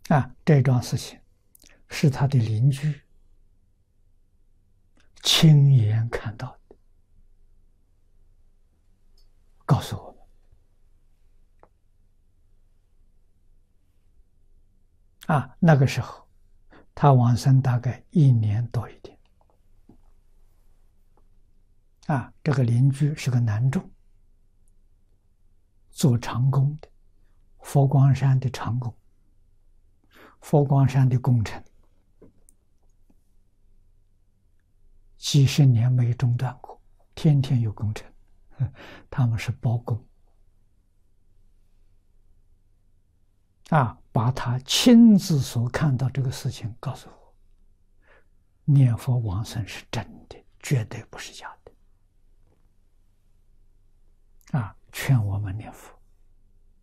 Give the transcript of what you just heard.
这桩事情是他的邻居亲眼看到的，告诉我们那个时候他往生大概1年多一点这个邻居是个男众，做长工的，佛光山的长工，佛光山的工程几十年没中断过，天天有工程，他们是包工把他亲自所看到这个事情告诉我，念佛往生是真的，绝对不是假的劝我们念佛。